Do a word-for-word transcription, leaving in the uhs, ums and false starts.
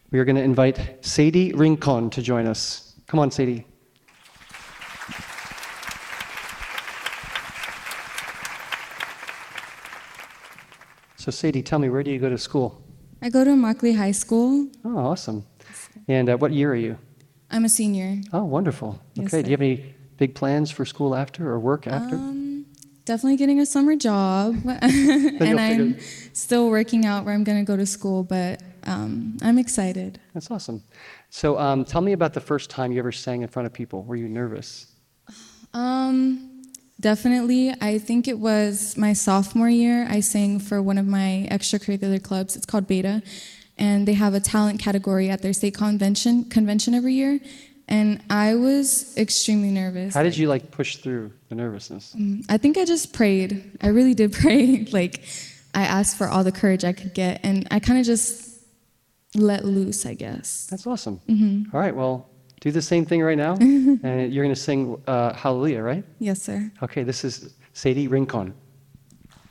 we are going to invite Sadie Rincon to join us. Come on, Sadie. So Sadie, tell me, where do you go to school? I go to Immokalee High School. Oh, awesome. And uh, what year are you? I'm a senior. Oh, wonderful. Yes, Okay, do you have any big plans for school after or work after? Um, definitely getting a summer job. you'll and I'm figure- still working out where I'm going to go to school, but um, I'm excited. That's awesome. So um, tell me about the first time you ever sang in front of people. Were you nervous? Um, definitely. I think it was my sophomore year. I sang for one of my extracurricular clubs. It's called Beta, and they have a talent category at their state convention convention every year. And I was extremely nervous. How did you like push through the nervousness? I think I just prayed. I really did pray. Like, I asked for all the courage I could get, and I kind of just let loose, I guess. That's awesome. Mm-hmm. All right, well, do the same thing right now, and you're going to sing uh, Hallelujah, right? Yes, sir. Okay, this is Sadie Rincon.